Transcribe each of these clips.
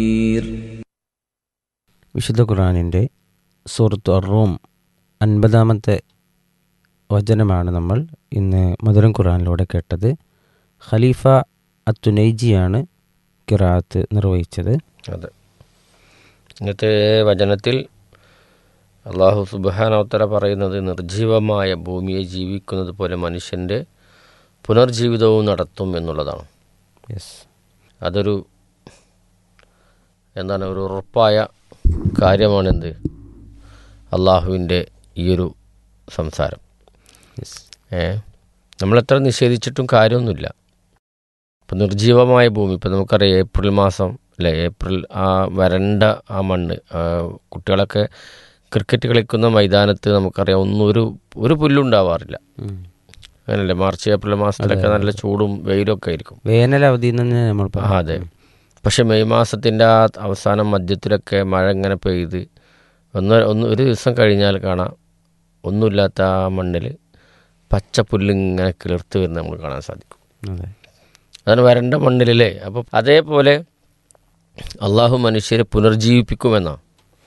വിശുദ്ധ ഖുർആനിൻ്റെ സൂറത്ത് അർ-റൂം 50-ാമത്തെ വചനമാണ് നമ്മൾ ഇന്ന് മധുരം ഖുർആനിലൂടെ കേട്ടത്. ഖലീഫ അത്തുനൈജിയാണ് ഖിറാഅത്ത് നിർവഹിച്ചത്. അതെ, ഇന്നത്തെ വചനത്തിൽ അല്ലാഹു സുബ്ഹാനഹു വ തആല പറയുന്നത് നിർജീവമായ ഭൂമിയെ ജീവിക്കുന്നത് പോലെ മനുഷ്യൻ്റെ പുനർജീവിതവും നടത്തും എന്നുള്ളതാണ്. അതൊരു ഒരു ഉറപ്പായ കാര്യമാണെന്ത് അള്ളാഹുവിൻ്റെ ഈയൊരു സംസാരം. നമ്മളെത്ര നിഷേധിച്ചിട്ടും കാര്യമൊന്നുമില്ല. ഇപ്പം നിർജീവമായ ഭൂമി, ഇപ്പം നമുക്കറിയാം ഏപ്രിൽ മാസം അല്ലേ, ഏപ്രിൽ ആ വരണ്ട ആ മണ്ണ്, കുട്ടികളൊക്കെ ക്രിക്കറ്റ് കളിക്കുന്ന മൈതാനത്ത് നമുക്കറിയാം ഒരു പുല്ലുണ്ടാവാറില്ല. അങ്ങനല്ലേ, മാർച്ച് ഏപ്രിൽ മാസത്തിലൊക്കെ നല്ല ചൂടും വെയിലൊക്കെ ആയിരിക്കും, വേനലവധി നമ്മൾ. അതെ. പക്ഷെ മെയ് മാസത്തിൻ്റെ ആ അവസാനം മധ്യത്തിലൊക്കെ മഴ ഇങ്ങനെ പെയ്ത് ഒരു ദിവസം കഴിഞ്ഞാൽ കാണാം ഒന്നുമില്ലാത്ത ആ മണ്ണിൽ പച്ചപ്പുല്ലിങ്ങനെ കിളിർത്ത് വരുന്നത് നമുക്ക് കാണാൻ സാധിക്കും. അതാണ് വരണ്ട മണ്ണിലല്ലേ. അപ്പം അതേപോലെ അള്ളാഹു മനുഷ്യരെ പുനർജീവിപ്പിക്കുമെന്നാണ്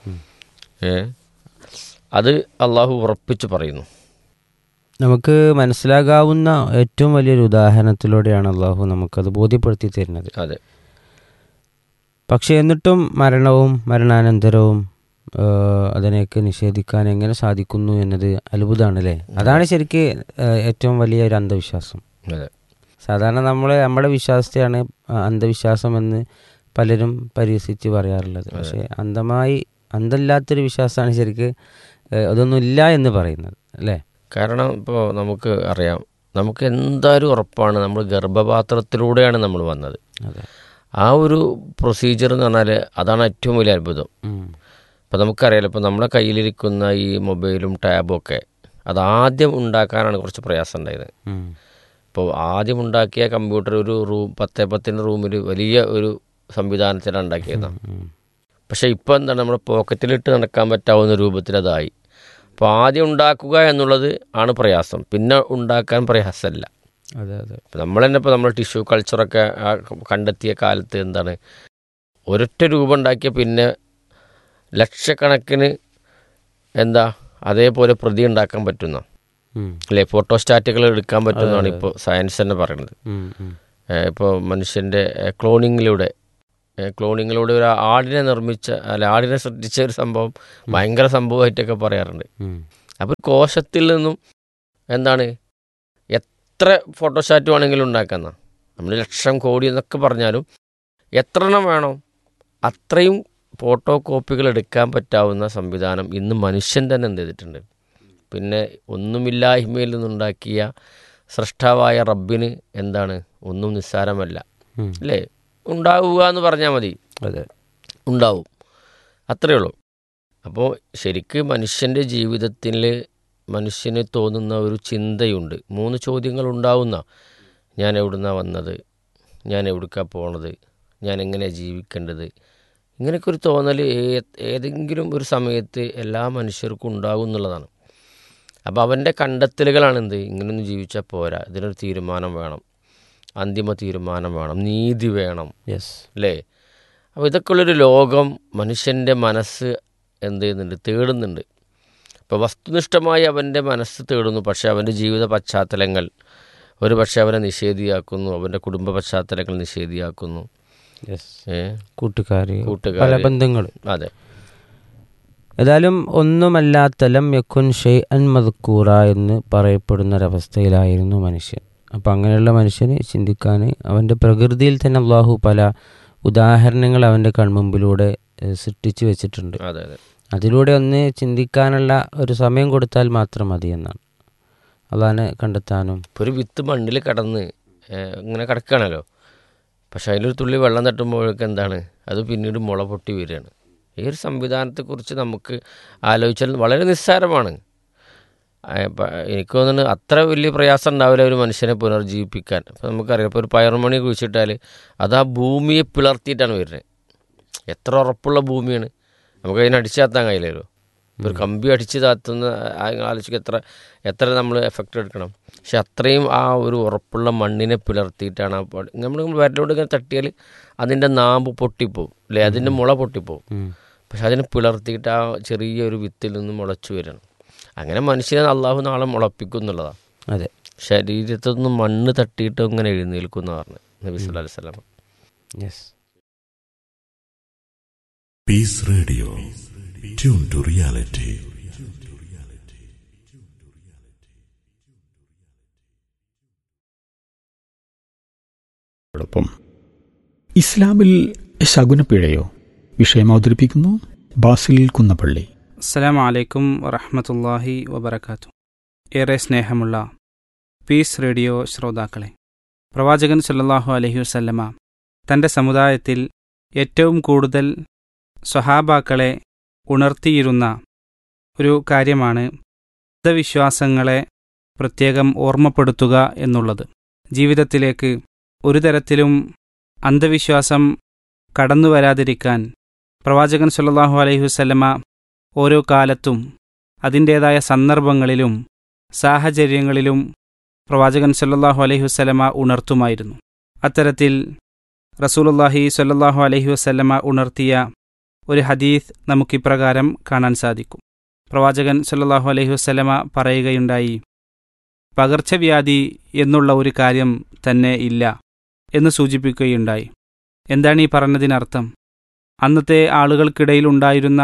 അത് അള്ളാഹു ഉറപ്പിച്ച് പറയുന്നു. നമുക്ക് മനസ്സിലാകാവുന്ന ഏറ്റവും വലിയൊരു ഉദാഹരണത്തിലൂടെയാണ് അള്ളാഹു നമുക്കത് ബോധ്യപ്പെടുത്തി തരുന്നത്. അതെ. പക്ഷേ എന്നിട്ടും മരണവും മരണാനന്തരവും അതിനെയൊക്കെ നിഷേധിക്കാൻ എങ്ങനെ സാധിക്കുന്നു എന്നത് അത്ഭുതമാണല്ലേ. അതാണ് ശരിക്ക് ഏറ്റവും വലിയ ഒരു അന്ധവിശ്വാസം. സാധാരണ നമ്മുടെ വിശ്വാസത്തെയാണ് അന്ധവിശ്വാസം എന്ന് പലരും പരിഹസിച്ച് പറയാറുള്ളത്. പക്ഷേ അന്ധമില്ലാത്തൊരു വിശ്വാസമാണ് ശരിക്ക് അതൊന്നുമില്ല എന്ന് പറയുന്നത് അല്ലേ. കാരണം ഇപ്പോൾ നമുക്ക് അറിയാം, നമുക്ക് എന്തായാലും ഉറപ്പാണ് നമ്മൾ ഗർഭപാത്രത്തിലൂടെയാണ് നമ്മൾ വന്നത്. ആ ഒരു പ്രൊസീജിയർ എന്ന് പറഞ്ഞാൽ അതാണ് ഏറ്റവും വലിയ അത്ഭുതം. ഇപ്പോൾ നമുക്കറിയാലോ, ഇപ്പോൾ നമ്മുടെ കയ്യിലിരിക്കുന്ന ഈ മൊബൈലും ടാബും ഒക്കെ അതാദ്യം ഉണ്ടാക്കാനാണ് കുറച്ച് പ്രയാസം ഉണ്ടായത്. ഇപ്പോൾ ആദ്യം ഉണ്ടാക്കിയ കമ്പ്യൂട്ടർ ഒരു 10x10 റൂമിൽ വലിയ ഒരു സംവിധാനത്തിലാണ് ഉണ്ടാക്കിയതാണ്. പക്ഷേ ഇപ്പോൾ എന്താണ്, നമ്മുടെ പോക്കറ്റിലിട്ട് നടക്കാൻ പറ്റാവുന്ന രൂപത്തിൽ അതായി. അപ്പോൾ ആദ്യം ഉണ്ടാക്കുക എന്നുള്ളത് ആണ് പ്രയാസം, പിന്നെ ഉണ്ടാക്കാൻ പ്രയാസമല്ല. നമ്മൾ തന്നെ ഇപ്പോൾ നമ്മൾ ടിഷ്യൂ കൾച്ചറൊക്കെ കണ്ടെത്തിയ കാലത്ത് എന്താണ്, ഒരൊറ്റ രൂപം ഉണ്ടാക്കിയ പിന്നെ ലക്ഷക്കണക്കിന് അതേപോലെ പ്രതി ഉണ്ടാക്കാൻ പറ്റുന്ന അല്ലേ, ഫോട്ടോസ്റ്റാറ്റുകൾ എടുക്കാൻ പറ്റുന്നതാണ് ഇപ്പോൾ സയൻസ് തന്നെ പറയുന്നത്. ഇപ്പോൾ മനുഷ്യൻ്റെ ക്ലോണിങ്ങിലൂടെ ഒരു ആടിനെ സൃഷ്ടിച്ച ഒരു സംഭവം ഭയങ്കര സംഭവമായിട്ടൊക്കെ പറയാറുണ്ട്. അപ്പോൾ കോശത്തിൽ നിന്നും എത്ര ഫോട്ടോസ്റ്റാറ്റ് വേണമെങ്കിലും ഉണ്ടാക്കുന്ന, നമ്മൾ ലക്ഷം കോടി എന്നൊക്കെ പറഞ്ഞാലും എത്ര എണ്ണം വേണോ അത്രയും ഫോട്ടോ കോപ്പികൾ എടുക്കാൻ പറ്റാവുന്ന സംവിധാനം ഇന്ന് മനുഷ്യൻ തന്നെ എന്ത് ചെയ്തിട്ടുണ്ട്. പിന്നെ ഒന്നുമില്ലായ്മയിൽ നിന്നുണ്ടാക്കിയ സൃഷ്ടാവായ റബ്ബിന് ഒന്നും നിസ്സാരമല്ല അല്ലേ. ഉണ്ടാവുക എന്ന് പറഞ്ഞാൽ മതി, ഉണ്ടാവും, അത്രയേ ഉള്ളൂ. അപ്പോൾ ശരിക്ക് മനുഷ്യൻ്റെ ജീവിതത്തിൽ മനുഷ്യന് തോന്നുന്ന ഒരു ചിന്തയുണ്ട്. 3 ചോദ്യങ്ങൾ ഉണ്ടാവുന്ന: ഞാൻ എവിടുന്നാണ് വന്നത്, ഞാൻ എവിടേക്കാണ് പോണത്, ഞാൻ എങ്ങനെയാണ് ജീവിക്കേണ്ടത്. ഇങ്ങനെയൊക്കെ ഒരു തോന്നൽ ഏതെങ്കിലും ഒരു സമയത്ത് എല്ലാ മനുഷ്യർക്കും ഉണ്ടാകും എന്നുള്ളതാണ്. അപ്പോൾ അവൻ്റെ കണ്ടെത്തലുകളാണെന്ത്, ഇങ്ങനെയൊന്നും ജീവിച്ചാൽ പോരാ, ഇതിനൊരു തീരുമാനം വേണം, അന്തിമ തീരുമാനം വേണം, നീതി വേണം അല്ലേ. അപ്പോൾ ഇതൊക്കെയുള്ളൊരു ലോകം മനുഷ്യൻ്റെ മനസ്സ് തേടുന്നുണ്ട്. ഇപ്പോൾ വസ്തുനിഷ്ഠമായി അവൻ്റെ മനസ്സ് തേടുന്നു, പക്ഷേ അവൻ്റെ ജീവിത പശ്ചാത്തലങ്ങൾ ഒരു പക്ഷേ അവനെ നിഷേധിയാക്കുന്നു, അവൻ്റെ കുടുംബ പശ്ചാത്തലങ്ങൾ നിഷേധിയാക്കുന്നു, കൂട്ടുകാർ, പല ബന്ധങ്ങൾ. അതെ. ഏതായാലും ഒന്നുമല്ലാത്തലം യക്കുൻ ഷൈഅൻ മദ്കൂറ എന്ന് പറയപ്പെടുന്നൊരവസ്ഥയിലായിരുന്നു മനുഷ്യൻ. അപ്പം അങ്ങനെയുള്ള മനുഷ്യന് ചിന്തിക്കാൻ അവൻ്റെ പ്രകൃതിയിൽ തന്നെ അള്ളാഹു പല ഉദാഹരണങ്ങൾ അവൻ്റെ കൺമുമ്പിലൂടെ സൃഷ്ടിച്ചു വെച്ചിട്ടുണ്ട്. അതിലൂടെ ഒന്ന് ചിന്തിക്കാനുള്ള ഒരു സമയം കൊടുത്താൽ മാത്രം മതി എന്നാണ്. അള്ളാഹിനെ കണ്ടെത്താനും. ഒരു വിത്ത് മണ്ണിൽ കടന്ന് ഇങ്ങനെ കിടക്കുകയാണല്ലോ, പക്ഷെ അതിലൊരു തുള്ളി വെള്ളം തട്ടുമ്പോഴൊക്കെ അത് പിന്നീട് മുള പൊട്ടി വരികയാണ്. ഈ ഒരു സംവിധാനത്തെക്കുറിച്ച് നമുക്ക് ആലോചിച്ചാൽ വളരെ നിസ്സാരമാണ്. എനിക്ക് തോന്നുന്നു അത്ര വലിയ പ്രയാസം ഉണ്ടാവില്ല ഒരു മനുഷ്യനെ പുനർജീവിപ്പിക്കാൻ. അപ്പോൾ നമുക്കറിയാം, ഇപ്പോൾ ഒരു പയറുമണി കുഴിച്ചിട്ടാൽ അത് ആ ഭൂമിയെ പിളർത്തിയിട്ടാണ് വരുന്നത്. എത്ര ഉറപ്പുള്ള ഭൂമിയാണ്, നമുക്ക് അതിനെ അടിച്ചാത്താൻ കഴിയില്ലല്ലോ ഇപ്പോൾ ഒരു കമ്പി അടിച്ച് താത്തുന്ന ആലോചിക്കുക എത്ര നമ്മൾ എഫക്റ്റ് എടുക്കണം. പക്ഷെ അത്രയും ആ ഒരു ഉറപ്പുള്ള മണ്ണിനെ പിളർത്തിയിട്ടാണ് നമ്മൾ വിരലോട് ഇങ്ങനെ തട്ടിയാൽ അതിൻ്റെ നാമ്പ് പൊട്ടിപ്പോവും അല്ലേ, അതിൻ്റെ മുള പൊട്ടിപ്പോവും. പക്ഷെ അതിനെ പിളർത്തിയിട്ട് ആ ചെറിയൊരു വിത്തിൽ നിന്ന് മുളച്ചു വരണം. അങ്ങനെ മനുഷ്യനെ അള്ളാഹു നാളെ മുളപ്പിക്കും എന്നുള്ളതാണ്. അതെ, ശരീരത്തിൽ നിന്ന് മണ്ണ് തട്ടിയിട്ട് ഇങ്ങനെ എഴുന്നേൽക്കും എന്ന് പറഞ്ഞു നബി സല്ലല്ലാഹു അലൈഹി വസല്ലം. Yes. Piece radio, tune to reality. ഇസ്ലാമിൽ ശകുനപ്പിഴയോ? വിഷയം അവതരിപ്പിക്കുന്നു ബാസിൽ കുന്നപ്പള്ളി. അസ്സലാമു അലൈക്കും വറഹ്മത്തുള്ളാഹി വബറകാതുഹു. ഏറെ സ്നേഹമുള്ള പീസ് റേഡിയോ ശ്രോതാക്കളെ, പ്രവാചകൻ സല്ലല്ലാഹു അലൈഹി വസല്ലമ തൻ്റെ സമുദായത്തിൽ ഏറ്റവും കൂടുതൽ സ്വഹാബാക്കളെ ഉണർത്തിയിരുന്ന ഒരു കാര്യമാണ് മതവിശ്വാസങ്ങളെ പ്രത്യേകം ഓർമ്മപ്പെടുത്തുക എന്നുള്ളത്. ജീവിതത്തിലേക്ക് ഒരു തരത്തിലും അന്ധവിശ്വാസം കടന്നു വരാതിരിക്കാൻ പ്രവാചകൻ സല്ലല്ലാഹു അലൈഹി വസല്ലമ ഓരോ കാലത്തും അതിൻ്റേതായ സന്ദർഭങ്ങളിലും സാഹചര്യങ്ങളിലും പ്രവാചകൻ സല്ലല്ലാഹു അലൈഹി വസല്ലമ ഉണർത്തുമായിരുന്നു. അത്തരത്തിൽ റസൂലുള്ളാഹി സല്ലല്ലാഹു അലൈഹി വസല്ലമ ഉണർത്തിയ ഒരു ഹദീസ് നമുക്കിപ്രകാരം കാണാൻ സാധിക്കും. പ്രവാചകൻ സല്ലല്ലാഹു അലൈഹി വസല്ലമ പറയുകയുണ്ടായി, പകർച്ചവ്യാധി എന്നുള്ള ഒരു കാര്യം തന്നെ ഇല്ല എന്ന് സൂചിപ്പിക്കുകയുണ്ടായി. എന്താണ് ഈ പറഞ്ഞതിനർത്ഥം? അന്നത്തെ ആളുകൾക്കിടയിൽ ഉണ്ടായിരുന്ന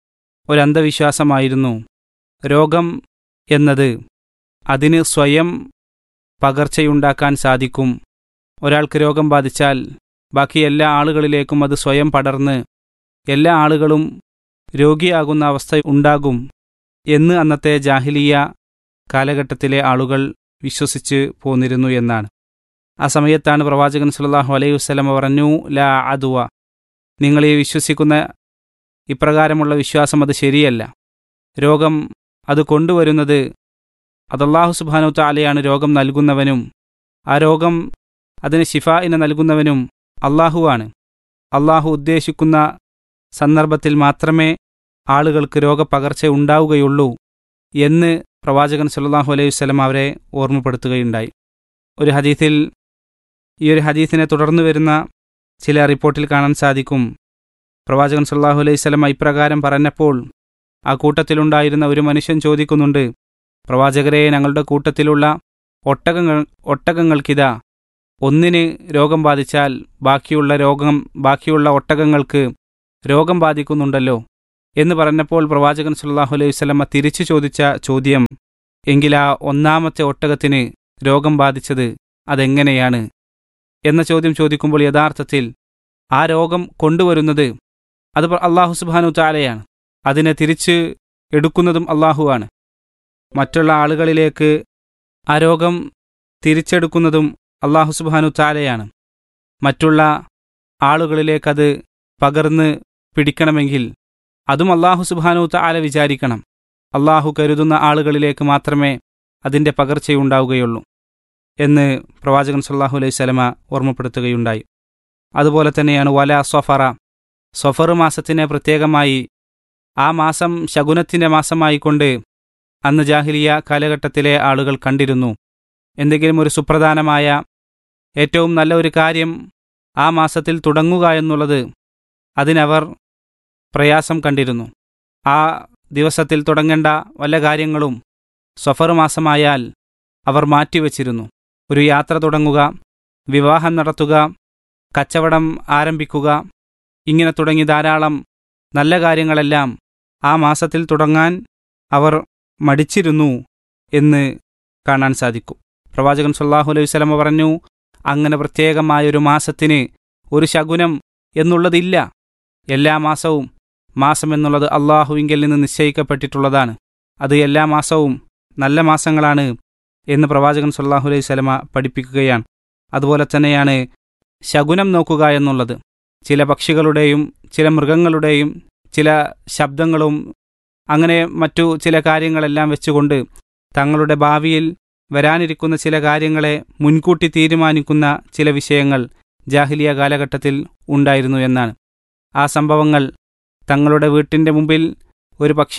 ഒരന്ധവിശ്വാസമായിരുന്നു രോഗം എന്നത് അതിന് സ്വയം പകർച്ചയുണ്ടാക്കാൻ സാധിക്കും. ഒരാൾക്ക് രോഗം ബാധിച്ചാൽ ബാക്കി എല്ലാ ആളുകളിലേക്കും അത് സ്വയം പടർന്ന് എല്ലാ ആളുകളും രോഗിയാകുന്ന അവസ്ഥ ഉണ്ടാകും എന്ന് അന്നത്തെ ജാഹിലിയ കാലഘട്ടത്തിലെ ആളുകൾ വിശ്വസിച്ച് പോന്നിരുന്നു എന്നാണ്. ആ സമയത്താണ് പ്രവാചകൻ സല്ലല്ലാഹു അലൈഹി വസല്ലമ പറഞ്ഞു, ലാ അദ്വ, നിങ്ങൾ ഈ വിശ്വസിക്കുന്ന ഇപ്രകാരമുള്ള വിശ്വാസം അത് ശരിയല്ല. രോഗം അത് കൊണ്ടുവരുന്നത് അല്ലാഹു സുബ്ഹാനഹു തആലയാണ് രോഗം നൽകുന്നവനും ആ രോഗം അതിന് ശിഫാഇനെ നൽകുന്നവനും അല്ലാഹുവാണ്. അല്ലാഹു ഉദ്ദേശിക്കുന്ന സന്ദർഭത്തിൽ മാത്രമേ ആളുകൾക്ക് രോഗപകർച്ച ഉണ്ടാവുകയുള്ളൂ എന്ന് പ്രവാചകൻ സല്ലല്ലാഹു അലൈഹി വസല്ലം അവരെ ഓർമ്മപ്പെടുത്തുകയുണ്ടായി. ഒരു ഹദീസിൽ ഈ ഒരു ഹദീസിനെ തുടർന്ന് വരുന്ന ചില റിപ്പോർട്ടിൽ കാണാൻ സാധിക്കും, പ്രവാചകൻ സല്ലല്ലാഹു അലൈഹി വസല്ലം ഇപ്രകാരം പറഞ്ഞപ്പോൾ ആ കൂട്ടത്തിലുണ്ടായിരുന്ന ഒരു മനുഷ്യൻ ചോദിക്കുന്നുണ്ട്, പ്രവാചകരെ, ഞങ്ങളുടെ കൂട്ടത്തിലുള്ള ഒട്ടകങ്ങൾക്കിതാ ഒന്നിന് രോഗം ബാധിച്ചാൽ ബാക്കിയുള്ള ഒട്ടകങ്ങൾക്ക് രോഗം ബാധിക്കുന്നുണ്ടല്ലോ എന്ന് പറഞ്ഞപ്പോൾ പ്രവാചകൻ സല്ലല്ലാഹു അലൈഹി വസല്ലം തിരിച്ചു ചോദിച്ച ചോദ്യം, എങ്കിൽ ആ ഒന്നാമത്തെ ഒട്ടകത്തിന് രോഗം ബാധിച്ചത് അതെങ്ങനെയാണ് എന്ന ചോദ്യം ചോദിക്കുമ്പോൾ യഥാർത്ഥത്തിൽ ആ രോഗം കൊണ്ടുവരുന്നത് അത് അല്ലാഹു സുബ്ഹാനഹു തആലയാണ്. അതിനെ തിരിച്ച് എടുക്കുന്നതും അല്ലാഹുവാണ്. മറ്റുള്ള ആളുകളിലേക്ക് ആ രോഗം തിരിച്ചെടുക്കുന്നതും അല്ലാഹു സുബ്ഹാനഹു തആലയാണ്. മറ്റുള്ള ആളുകളിലേക്കത് പകർന്ന് പിടിക്കണമെങ്കിൽ അതും അല്ലാഹു സുബ്ഹാനഹു തആല വിചാരിക്കണം. അല്ലാഹു കരുതുന്ന ആളുകളിലേക്ക് മാത്രമേ അതിൻ്റെ പകർച്ചയുണ്ടാവുകയുള്ളൂ എന്ന് പ്രവാചകൻ സല്ലല്ലാഹു അലൈഹി വസല്ലമ ഓർമ്മപ്പെടുത്തുകയുണ്ടായി. അതുപോലെ തന്നെയാണ് വല സഫറ, സഫർ മാസത്തിനെ പ്രത്യേകമായി ആ മാസം ശകുനത്തിൻ്റെ മാസമായിക്കൊണ്ട് അന്ന് ജാഹിലിയ കാലഘട്ടത്തിലെ ആളുകൾ കണ്ടിരുന്നു. എന്തെങ്കിലും ഒരു സുപ്രധാനമായ ഏറ്റവും നല്ല ഒരു കാര്യം ആ മാസത്തിൽ തുടങ്ങുക എന്നുള്ളത് അതിനവർ പ്രയാസം കണ്ടിരുന്നു. ആ ദിവസത്തിൽ തുടങ്ങേണ്ട വല്ല കാര്യങ്ങളും സഫർ മാസമായാൽ അവർ മാറ്റിവെച്ചിരുന്നു. ഒരു യാത്ര തുടങ്ങുക, വിവാഹം നടത്തുക, കച്ചവടം ആരംഭിക്കുക, ഇങ്ങനെ തുടങ്ങി ധാരാളം നല്ല കാര്യങ്ങളെല്ലാം ആ മാസത്തിൽ തുടങ്ങാൻ അവർ മടിച്ചിരുന്നു എന്ന് കാണാൻ സാധിക്കും. പ്രവാചകൻ സല്ലല്ലാഹു അലൈഹി വസല്ലം പറഞ്ഞു, അങ്ങനെ പ്രത്യേകമായൊരു മാസത്തിന് ഒരു ശകുനം എന്നുള്ളതില്ല. എല്ലാ മാസവും മാസം എന്നുള്ളത് അള്ളാഹുവിങ്കിൽ നിന്ന് നിശ്ചയിക്കപ്പെട്ടിട്ടുള്ളതാണ്. അത് എല്ലാ മാസവും നല്ല മാസങ്ങളാണ് എന്ന് പ്രവാചകൻ സല്ലല്ലാഹു അലൈഹി വസല്ലം പഠിപ്പിക്കുകയാണ്. അതുപോലെ തന്നെയാണ് ശകുനം നോക്കുക എന്നുള്ളത്. ചില പക്ഷികളുടെയും ചില മൃഗങ്ങളുടെയും ചില ശബ്ദങ്ങളും അങ്ങനെ മറ്റു ചില കാര്യങ്ങളെല്ലാം വെച്ചുകൊണ്ട് തങ്ങളുടെ ഭാവിയിൽ വരാനിരിക്കുന്ന ചില കാര്യങ്ങളെ മുൻകൂട്ടി തീരുമാനിക്കുന്ന ചില വിഷയങ്ങൾ ജാഹിലിയ കാലഘട്ടത്തിൽ ഉണ്ടായിരുന്നു എന്നാണ്. ആ സംഭവങ്ങൾ തങ്ങളുടെ വീട്ടിൻ്റെ മുമ്പിൽ ഒരു പക്ഷിയെ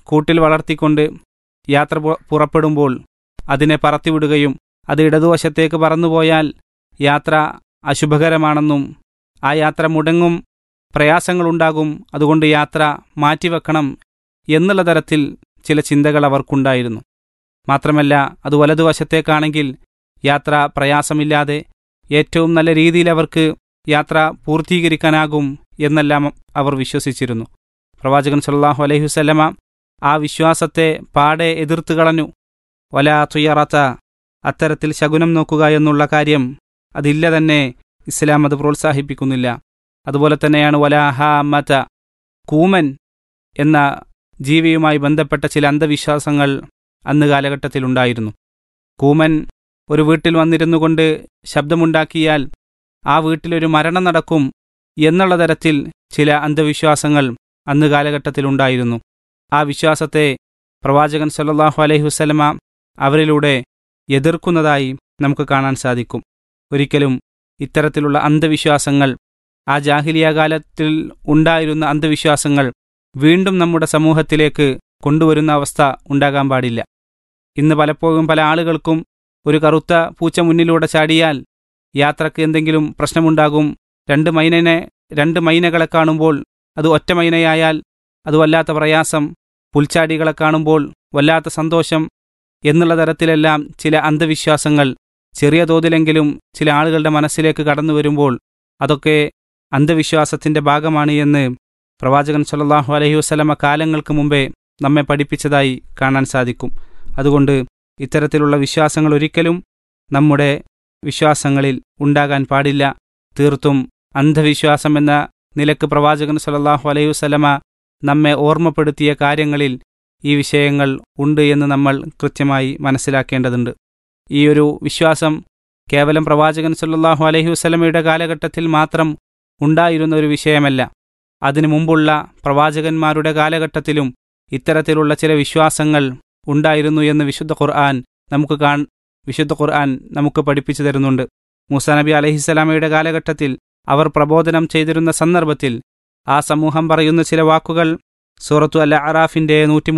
കൂട്ടിൽ വളർത്തിക്കൊണ്ട് യാത്ര പുറപ്പെടുമ്പോൾ അതിനെ പറത്തിവിടുകയും അത് ഇടതുവശത്തേക്ക് പറന്നുപോയാൽ യാത്ര അശുഭകരമാണെന്നും ആ യാത്ര മുടങ്ങും, പ്രയാസങ്ങളുണ്ടാകും, അതുകൊണ്ട് യാത്ര മാറ്റിവെക്കണം എന്നുള്ള തരത്തിൽ ചില ചിന്തകൾ അവർക്കുണ്ടായിരുന്നു. മാത്രമല്ല അത് വലതുവശത്തേക്കാണെങ്കിൽ യാത്ര പ്രയാസമില്ലാതെ ഏറ്റവും നല്ല രീതിയിൽ അവർക്ക് യാത്ര പൂർത്തീകരിക്കാനാകും എന്നെല്ലാം അവർ വിശ്വസിച്ചിരുന്നു. പ്രവാചകൻ സല്ലല്ലാഹു അലൈഹി വസല്ലമ ആ വിശ്വാസത്തെ പാടെ എതിർത്ത് കളഞ്ഞു. വലാ തുയറത, അത്തരത്തിൽ ശകുനം നോക്കുക എന്നുള്ള കാര്യം അതില്ല തന്നെ, ഇസ്ലാം അത് പ്രോത്സാഹിപ്പിക്കുന്നില്ല. അതുപോലെ തന്നെയാണ് വലാ ഹാമത, കൂമൻ എന്ന ജീവിയുമായി ബന്ധപ്പെട്ട ചില അന്ധവിശ്വാസങ്ങൾ അന്ന് കാലഘട്ടത്തിലുണ്ടായിരുന്നു. കൂമൻ ഒരു വീട്ടിൽ വന്നിരുന്നു കൊണ്ട് ശബ്ദമുണ്ടാക്കിയാൽ ആ വീട്ടിലൊരു മരണം നടക്കും എന്നുള്ള തരത്തിൽ ചില അന്ധവിശ്വാസങ്ങൾ അന്ന് കാലഘട്ടത്തിലുണ്ടായിരുന്നു. ആ വിശ്വാസത്തെ പ്രവാചകൻ സല്ലല്ലാഹു അലൈഹി വസല്ലമ അവരിലൂടെ എതിർക്കുന്നതായി നമുക്ക് കാണാൻ സാധിക്കും. ഒരിക്കലും ഇത്തരത്തിലുള്ള അന്ധവിശ്വാസങ്ങൾ, ആ ജാഹിലിയ കാലത്തിൽ ഉണ്ടായിരുന്ന അന്ധവിശ്വാസങ്ങൾ വീണ്ടും നമ്മുടെ സമൂഹത്തിലേക്ക് കൊണ്ടുവരുന്ന അവസ്ഥ ഉണ്ടാകാൻ പാടില്ല. ഇന്ന് പലപ്പോഴും പല ആളുകൾക്കും ഒരു കറുത്ത പൂച്ച മുന്നിലൂടെ ചാടിയാൽ യാത്രക്ക് എന്തെങ്കിലും പ്രശ്നമുണ്ടാകും. രണ്ട് മൈനകളെ കാണുമ്പോൾ അത് ഒറ്റ മൈനയായാൽ അത് വല്ലാത്ത പ്രയാസം, പുൽച്ചാടികളെ കാണുമ്പോൾ വല്ലാത്ത സന്തോഷം എന്നുള്ള തരത്തിലെല്ലാം ചില അന്ധവിശ്വാസങ്ങൾ ചെറിയ തോതിലെങ്കിലും ചില ആളുകളുടെ മനസ്സിലേക്ക് കടന്നു വരുമ്പോൾ അതൊക്കെ അന്ധവിശ്വാസത്തിൻ്റെ ഭാഗമാണ് എന്ന് പ്രവാചകൻ സല്ലല്ലാഹു അലൈഹി വസല്ലമ കാലങ്ങൾക്ക് മുമ്പേ നമ്മെ പഠിപ്പിച്ചതായി കാണാൻ സാധിക്കും. അതുകൊണ്ട് ഇത്തരത്തിലുള്ള വിശ്വാസങ്ങൾ ഒരിക്കലും നമ്മുടെ വിശ്വാസങ്ങളിൽ ഉണ്ടാകാൻ പാടില്ല. തീർത്തും അന്ധവിശ്വാസം എന്ന നിലക്ക് പ്രവാചകൻ സല്ലല്ലാഹു അലൈഹി വസല്ലമ നമ്മെ ഓർമ്മപ്പെടുത്തിയ കാര്യങ്ങളിൽ ഈ വിഷയങ്ങൾ ഉണ്ട് എന്ന് നമ്മൾ കൃത്യമായി മനസ്സിലാക്കേണ്ടതുണ്ട്. ഈ ഒരു വിശ്വാസം കേവലം പ്രവാചകൻ സല്ലല്ലാഹു അലൈഹി വസല്ലമയുടെ കാലഘട്ടത്തിൽ മാത്രം ഉണ്ടായിരുന്ന ഒരു വിഷയമല്ല. അതിനു മുമ്പുള്ള പ്രവാചകന്മാരുടെ കാലഘട്ടത്തിലും ഇത്തരത്തിലുള്ള ചില വിശ്വാസങ്ങൾ ഉണ്ടായിരുന്നു എന്ന് വിശുദ്ധ ഖുർആൻ നമുക്ക് പഠിപ്പിച്ചു തരുന്നുണ്ട്. മൂസാ നബി അലൈഹിസ്സലാമയുടെ കാലഘട്ടത്തിൽ അവർ പ്രബോധനം ചെയ്തിരുന്ന സന്ദർഭത്തിൽ ആ സമൂഹം പറയുന്ന ചില വാക്കുകൾ സൂറത്തു അൽ അറാഫിന്റെ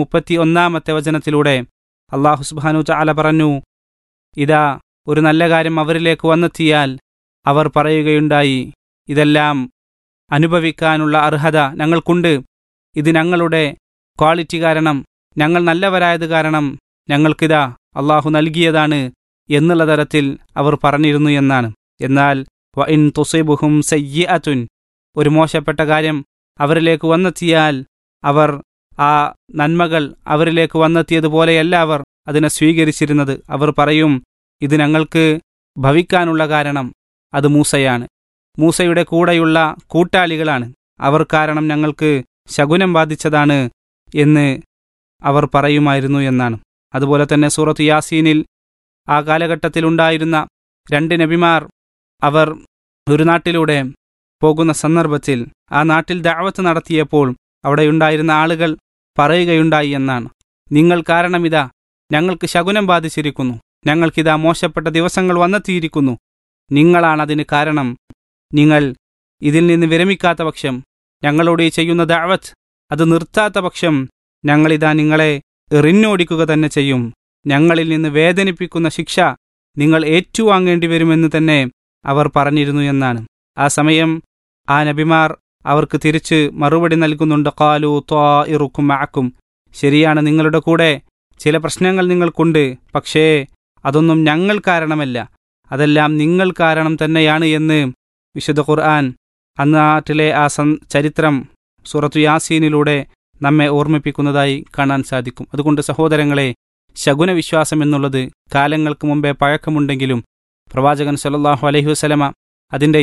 131 വചനത്തിലൂടെ അല്ലാഹു സുബ്ഹാനഹു തആല പറഞ്ഞു, ഇതാ ഒരു നല്ല കാര്യം അവരിലേക്ക് വന്നെത്തിയാൽ അവർ പറയുകയുണ്ടായി, ഇതെല്ലാം അനുഭവിക്കാനുള്ള അർഹത ഞങ്ങൾക്കുണ്ട്, ഇത് ഞങ്ങളുടെ ക്വാളിറ്റി കാരണം, ഞങ്ങൾ നല്ലവരായത് കാരണം ഞങ്ങൾക്കിതാ അള്ളാഹു നൽകിയതാണ് എന്നുള്ള തരത്തിൽ അവർ പറഞ്ഞിരുന്നു എന്നാണ്. എന്നാൽ വഇൻ തുസിബുഹും സയ്യിഅത്തുൻ, ഒരു മോശപ്പെട്ട കാര്യം അവരിലേക്ക് വന്നെത്തിയാൽ അവർ ആ നന്മകൾ അവരിലേക്ക് വന്നെത്തിയതുപോലെയല്ല അവർ അതിനെ സ്വീകരിച്ചിരുന്നത്. അവർ പറയും, ഇത് ഞങ്ങൾക്ക് ഭവിക്കാനുള്ള കാരണം അത് മൂസയാണ്, മൂസയുടെ കൂടെയുള്ള കൂട്ടാളികളാണ്, അവർ കാരണം ഞങ്ങൾക്ക് ശകുനം ബാധിച്ചതാണ് എന്ന് അവർ പറയുമായിരുന്നു എന്നാണ്. അതുപോലെ തന്നെ സൂറത്ത് യാസീനിൽ ആ കാലഘട്ടത്തിലുണ്ടായിരുന്ന 2 നബിമാർ അവർ ഒരു നാട്ടിലൂടെ പോകുന്ന സന്ദർഭത്തിൽ ആ നാട്ടിൽ ദഅവത്ത് നടത്തിയപ്പോൾ അവിടെയുണ്ടായിരുന്ന ആളുകൾ പറയുകയുണ്ടായി എന്നാണ്, നിങ്ങൾ കാരണം ഇതാ ഞങ്ങൾക്ക് ശകുനം ബാധിച്ചിരിക്കുന്നു, ഞങ്ങൾക്കിതാ മോശപ്പെട്ട ദിവസങ്ങൾ വന്നെത്തിയിരിക്കുന്നു, നിങ്ങളാണതിന് കാരണം, നിങ്ങൾ ഇതിൽ നിന്ന് വിരമിക്കാത്ത പക്ഷം, ഞങ്ങളോട് ഈ ചെയ്യുന്ന ദഅവത്ത് അത് നിർത്താത്ത പക്ഷം ഞങ്ങളിതാ നിങ്ങളെ എറിഞ്ഞോടിക്കുക തന്നെ ചെയ്യും, ഞങ്ങളിൽ നിന്ന് വേദനിപ്പിക്കുന്ന ശിക്ഷ നിങ്ങൾ ഏറ്റുവാങ്ങേണ്ടി വരുമെന്ന് തന്നെ അവർ പറഞ്ഞിരുന്നു എന്നാണ്. ആ സമയം ആ നബിമാർ അവർക്ക് തിരിച്ച് മറുപടി നൽകുന്നുണ്ട്, ഖാലു ത്വാഇറുക്കും മഅക്കും, ശരിയാണ്, നിങ്ങളുടെ കൂടെ ചില പ്രശ്നങ്ങൾ നിങ്ങൾക്കുണ്ട്, പക്ഷേ അതൊന്നും ഞങ്ങൾ കാരണമല്ല, അതെല്ലാം നിങ്ങൾ കാരണം തന്നെയാണ് എന്ന് വിശുദ്ധ ഖുർആൻ അന്നാട്ടിലെ ആ ചരിത്രം സൂറത്തു യാസീനിലൂടെ നമ്മെ ഓർമ്മിപ്പിക്കുന്നതായി കാണാൻ സാധിക്കും. അതുകൊണ്ട് സഹോദരങ്ങളെ, ശകുന വിശ്വാസം എന്നുള്ളത് കാലങ്ങൾക്ക് മുമ്പേ പഴക്കമുണ്ടെങ്കിലും പ്രവാചകൻ സല്ലല്ലാഹു അലൈഹി വസല്ലമ അതിൻ്റെ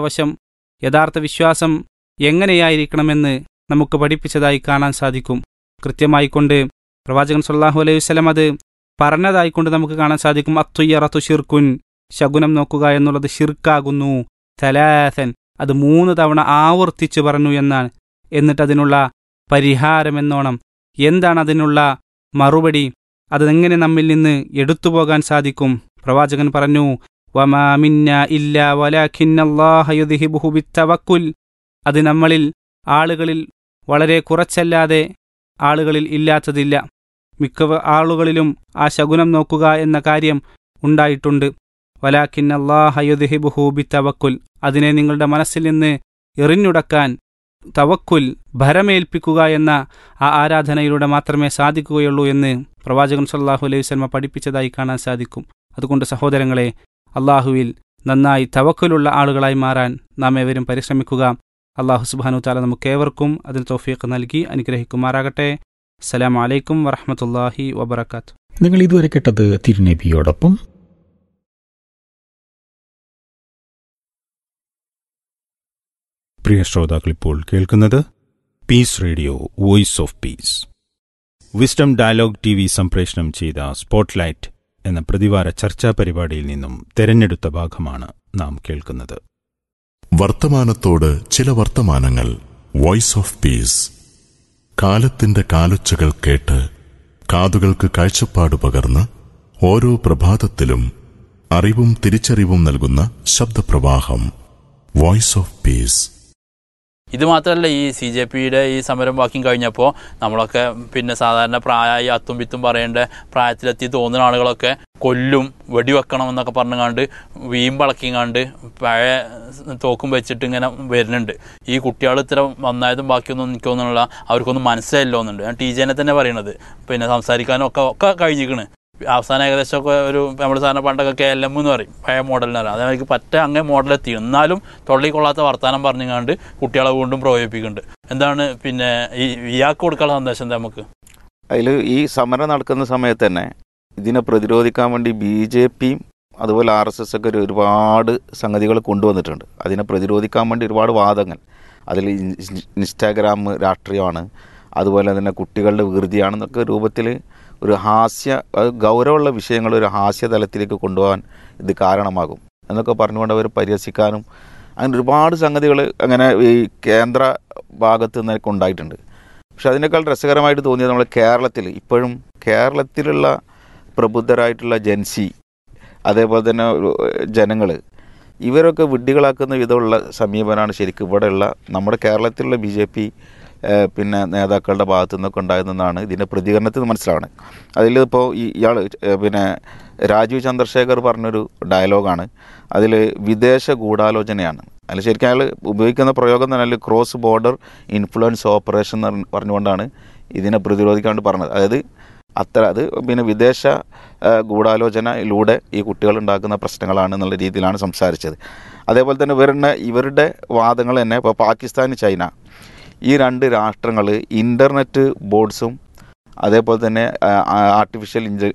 യഥാർത്ഥ വിശ്വാസം എങ്ങനെയായിരിക്കണമെന്ന് നമുക്ക് പഠിപ്പിച്ചതായി കാണാൻ സാധിക്കും. കൃത്യമായിക്കൊണ്ട് പ്രവാചകൻ സല്ലല്ലാഹു അലൈഹി വസല്ലം അത് പറഞ്ഞതായിക്കൊണ്ട് നമുക്ക് കാണാൻ സാധിക്കും. അത്തുയ്യറത്തു ഷിർക്കുൻ, ശകുനം നോക്കുക എന്നുള്ളത് ഷിർക്കാകുന്നു. തലാസൻ, അത് 3 തവണ ആവർത്തിച്ചു പറഞ്ഞു എന്നാണ്. എന്നിട്ട് അതിനുള്ള പരിഹാരമെന്നോണം എന്താണ് അതിനുള്ള മറുപടി, അതെങ്ങനെ നമ്മിൽ നിന്ന് എടുത്തുപോകാൻ സാധിക്കും? പ്രവാചകൻ പറഞ്ഞു, വമാ മിന്ന ഇല്ലാ വലാകിന്നല്ലാഹ യുദ്ഹിബുഹു ബിത്തവക്കുൽ, അത് നമ്മളിൽ ആളുകളിൽ വളരെ കുറച്ചല്ലാതെ ആളുകളിൽ ഇല്ലാത്തതില്ല. മിക്ക ആളുകളിലും ആ ശകുനം നോക്കുക എന്ന കാര്യം ഉണ്ടായിട്ടുണ്ട്. വലാക്കിൻ അല്ലാഹ യുദ്ഹിബുഹു ബിത്തവക്കുൽ, അതിനെ നിങ്ങളുടെ മനസ്സിൽ നിന്ന് എറിഞ്ഞുടക്കാൻ തവക്കുൽ, ഭരമേൽപ്പിക്കുക എന്ന ആ ആരാധനയിലൂടെ മാത്രമേ സാധിക്കുകയുള്ളൂ എന്ന് പ്രവാചകൻ സല്ലല്ലാഹു അലൈഹി വസല്ലം പഠിപ്പിച്ചതായി കാണാൻ സാധിക്കും. അതുകൊണ്ട് സഹോദരങ്ങളെ, അള്ളാഹുവിൽ നന്നായി തവക്കുലുള്ള ആളുകളായി മാറാൻ നാം ഏവരും പരിശ്രമിക്കുക. അള്ളാഹു സുബ്ഹാനഹു തആല നമുക്കേവർക്കും അതിന് തൗഫീഖ് നൽകി അനുഗ്രഹിക്കുമാറാകട്ടെ. അസ്സലാമു അലൈക്കും വറഹ്മത്തുള്ളാഹി വബറകാതുഹു. നിങ്ങൾ ഇതുവരെ കേട്ടത് തിരുനബിയോടൊപ്പം. പ്രിയ ശ്രോതാക്കൾ, ഇപ്പോൾ കേൾക്കുന്നത് piece radio voice of peace. Wisdom dialogue TV സംപ്രേഷണം ചെയ്ത സ്പോട്ട്ലൈറ്റ് എന്ന പ്രതിവാര ചർച്ചാ പരിപാടിയിൽ നിന്നും തെരഞ്ഞെടുത്ത ഭാഗമാണ് നാം കേൾക്കുന്നത്. വർത്തമാനത്തോട് ചില വർത്തമാനങ്ങൾ. Voice of peace. കാലത്തിന്റെ കാലൊച്ചകൾ കേട്ട് കാതുകൾക്ക് കാഴ്ചപ്പാട് പകർന്ന് ഓരോ പ്രഭാതത്തിലും അറിവും തിരിച്ചറിവും നൽകുന്ന ശബ്ദപ്രവാഹം. Voice of peace. ഇത് മാത്രമല്ല, ഈ CJPയുടെ ഈ സമരം ബാക്കിയും കഴിഞ്ഞപ്പോൾ നമ്മളൊക്കെ പിന്നെ സാധാരണ പ്രായമായി അത്തും വിത്തും പറയേണ്ട പ്രായത്തിലെത്തി തോന്നുന്ന ആളുകളൊക്കെ കൊല്ലും, വെടിവെക്കണം എന്നൊക്കെ പറഞ്ഞുകൊണ്ട് വീമ്പളക്കിങ്ങാണ്ട് പഴയ തോക്കും വെച്ചിട്ട് ഇങ്ങനെ വരുന്നുണ്ട്. ഈ കുട്ടികൾ ഇത്ര നന്നായതും ബാക്കിയൊന്നും എനിക്ക് തോന്നുന്നില്ല, അവർക്കൊന്നും മനസ്സിലായില്ലോന്നുണ്ട്. ഞാൻ TJനെ തന്നെ പറയണത്. പിന്നെ സംസാരിക്കാനും ഒക്കെ കഴിഞ്ഞിരിക്കണ്. അവസാനം ഏകദേശമൊക്കെ ഒരു നമ്മൾ സാധാരണ പണ്ടൊക്കെ KLM എന്ന് പറയും, പഴയ മോഡലിന് പറയും. അതേമാതിരി പറ്റ അങ്ങേ മോഡലെത്തി. എന്നാലും തൊള്ളിക്കൊള്ളാത്ത വർത്തമാനം പറഞ്ഞുകൊണ്ട് കുട്ടികളെ വീണ്ടും പ്രകോപിപ്പിക്കുന്നുണ്ട്. എന്താണ് പിന്നെ ഇയാൾക്ക് കൊടുക്കാനുള്ള സന്ദേശം എന്താ നമുക്ക്? അതിൽ ഈ സമരം നടക്കുന്ന സമയത്ത് തന്നെ ഇതിനെ പ്രതിരോധിക്കാൻ വേണ്ടി BJPയും അതുപോലെ RSS ഒക്കെ ഒരുപാട് സംഗതികൾ കൊണ്ടുവന്നിട്ടുണ്ട്. അതിനെ പ്രതിരോധിക്കാൻ വേണ്ടി ഒരുപാട് വാദങ്ങൾ. അതിൽ ഇൻസ്റ്റാഗ്രാം രാഷ്ട്രീയമാണ്, അതുപോലെ തന്നെ കുട്ടികളുടെ വികൃതിയാണെന്നൊക്കെ രൂപത്തിൽ ഒരു ഗൗരവമുള്ള വിഷയങ്ങൾ ഒരു ഹാസ്യതലത്തിലേക്ക് കൊണ്ടുപോകാൻ ഇത് കാരണമാകും എന്നൊക്കെ പറഞ്ഞുകൊണ്ട് അവർ പരിഹസിക്കാനും അങ്ങനെ ഒരുപാട് സംഗതികൾ അങ്ങനെ ഈ കേന്ദ്ര ഭാഗത്ത് നിന്നൊക്കെ ഉണ്ടായിട്ടുണ്ട്. പക്ഷെ അതിനേക്കാൾ രസകരമായിട്ട് തോന്നിയത് നമ്മൾ കേരളത്തിൽ ഇപ്പോഴും കേരളത്തിലുള്ള പ്രബുദ്ധരായിട്ടുള്ള ജൻസി, അതേപോലെ തന്നെ ജനങ്ങൾ, ഇവരൊക്കെ വിഡ്ഢികളാക്കുന്ന വിധമുള്ള സമീപനമാണ് ശരിക്കും ഇവിടെയുള്ള നമ്മുടെ കേരളത്തിലുള്ള BJP പിന്നെ നേതാക്കളുടെ ഭാഗത്തു നിന്നൊക്കെ ഉണ്ടായിരുന്നെന്നാണ് ഇതിൻ്റെ പ്രതികരണത്തിൽ നിന്ന് മനസ്സിലാവുന്നത്. അതിലിപ്പോൾ ഇയാൾ പിന്നെ രാജീവ് ചന്ദ്രശേഖർ പറഞ്ഞൊരു ഡയലോഗാണ്. അതിൽ വിദേശ ഗൂഢാലോചനയാണ്. അതിൽ ശരിക്കും അയാൾ ഉപയോഗിക്കുന്ന പ്രയോഗം തന്നെ ക്രോസ് ബോർഡർ ഇൻഫ്ലുവൻസ് ഓപ്പറേഷൻ എന്ന് പറഞ്ഞുകൊണ്ടാണ് ഇതിനെ പ്രതിരോധിക്കാൻ വേണ്ടി പറഞ്ഞത്. അതായത് അത് പിന്നെ വിദേശ ഗൂഢാലോചനയിലൂടെ ഈ കുട്ടികൾ ഉണ്ടാക്കുന്ന പ്രശ്നങ്ങളാണ് എന്നുള്ള രീതിയിലാണ് സംസാരിച്ചത്. അതേപോലെ തന്നെ ഇവരുടെ വാദങ്ങൾ തന്നെ ഇപ്പോൾ പാകിസ്ഥാൻ, ചൈന, ഈ രണ്ട് രാഷ്ട്രങ്ങൾ ഇൻ്റർനെറ്റ് ബോർഡ്സും അതേപോലെ തന്നെ ആർട്ടിഫിഷ്യൽ